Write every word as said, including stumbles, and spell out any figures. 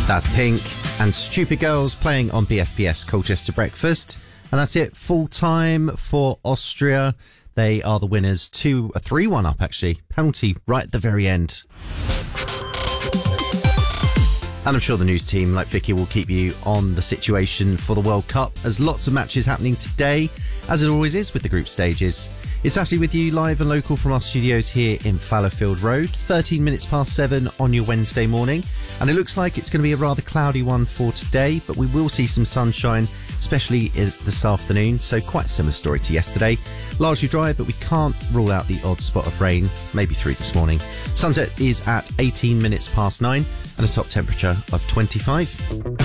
That's Pink and Stupid Girls playing on B F B S Colchester Breakfast. And that's it, full time for Austria. They are the winners, two, a three one up actually. Penalty right at the very end. And I'm sure the news team, like Vicky, will keep you on the situation for the World Cup, as lots of matches happening today, as it always is with the group stages. It's Ashley with you live and local from our studios here in Fallowfield Road, thirteen minutes past seven on your Wednesday morning. And it looks like it's going to be a rather cloudy one for today, but we will see some sunshine, especially this afternoon. So quite a similar story to yesterday. Largely dry, but we can't rule out the odd spot of rain, maybe through this morning. Sunset is at eighteen minutes past nine and a top temperature of twenty-five.